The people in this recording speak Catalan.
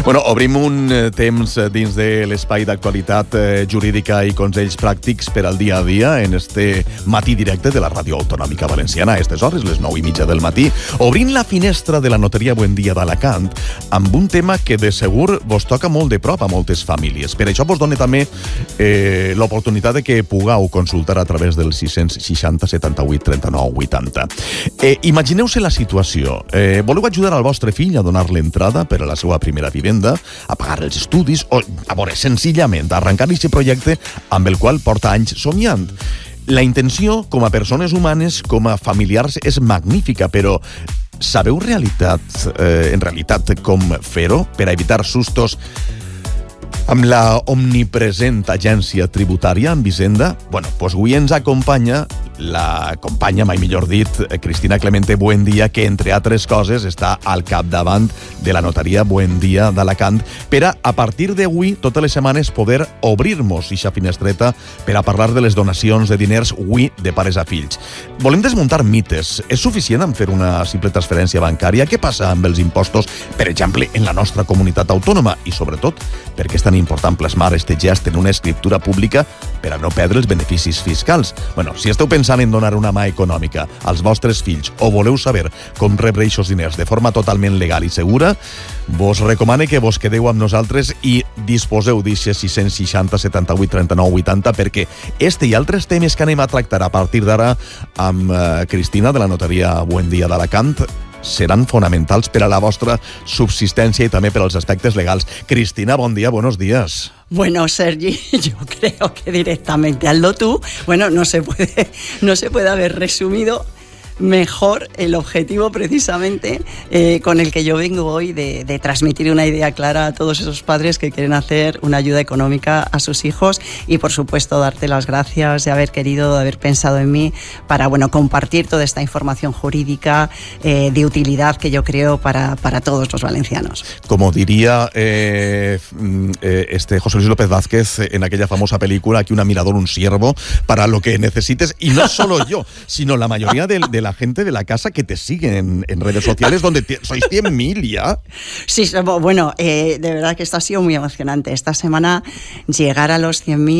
Bueno, obrim un temps dins de l'espai d'actualitat jurídica i consells pràctics per al dia a dia en este matí directe de la Ràdio Autonòmica Valenciana a aquestes hores, les 9:30 del matí, obrint la finestra de la notaria Buendia d'Alacant amb un tema que de segur vos toca molt de prop a moltes famílies. Per això vos dona també l'oportunitat de que pugueu consultar a través del 660 78 39 80. Imagineu-se la situació. Voleu ajudar al vostre fill a donar l'entrada per a la seva primera vivenda, a pagar els estudis o, a veure, senzillament, arrencar aquest projecte amb el qual porta anys somiant. La intenció, com a persones humanes, com a familiars, és magnífica, però sabeu en realitat com fer-ho per a evitar sustos amb la omnipresent agència tributària amb Hisenda? Bueno, doncs avui ens acompanya la companya, mai millor dit, Cristina Clemente Buendia, que, entre altres coses, està al capdavant de la notaria Buendia d'Alacant per a partir d'avui, totes les setmanes, poder obrir-nos eixa finestreta per a parlar de les donacions de diners, avui, de pares a fills. Volem desmuntar mites. És suficient en fer una simple transferència bancària? Què passa amb els impostos, per exemple, en la nostra comunitat autònoma? I, sobretot, per què és tan important plasmar este gest en una escriptura pública per a no perdre els beneficis fiscals? Bueno, si esteu pensant en donar una mà econòmica als vostres fills o voleu saber com rebre aquests diners de forma totalment legal i segura, vos recomane que vos quedeu amb nosaltres i disposeu d'eixes 660 78 39 80 perquè este i altres temes que anem a tractar a partir d'ara amb Cristina de la notaria Buendia d'Alacant seran fonamentals per a la vostra subsistència y també per als aspectes legals. Cristina, bon dia, buenos días. Bueno, Sergi, yo creo que directamente hazlo tú. Bueno, no se puede haber resumido mejor el objetivo precisamente con el que yo vengo hoy de transmitir una idea clara a todos esos padres que quieren hacer una ayuda económica a sus hijos y, por supuesto, darte las gracias de haber querido, de haber pensado en mí para, bueno, compartir toda esta información jurídica de utilidad que yo creo para todos los valencianos. Como diría José Luis López Vázquez en aquella famosa película, aquí un admirador, un siervo, para lo que necesites, y no solo yo, sino la mayoría de la gente de la casa que te siguen en redes sociales, donde sois 100.000 ya. Sí, bueno, de verdad que esto ha sido muy emocionante. Esta semana llegar a los 100.000